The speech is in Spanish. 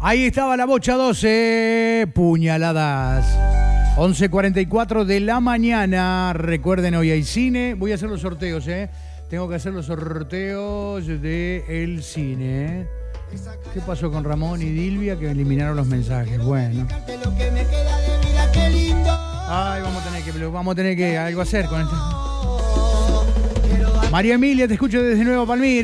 Ahí estaba la bocha 12, puñaladas. 11:44 de la mañana. Recuerden, hoy hay cine. Voy a hacer los sorteos, Tengo que hacer los sorteos del cine. ¿Qué pasó con Ramón y Dilvia? Que eliminaron los mensajes. Bueno. Ay, vamos a tener que algo hacer con esto. María Emilia, te escucho desde Nueva Palmira.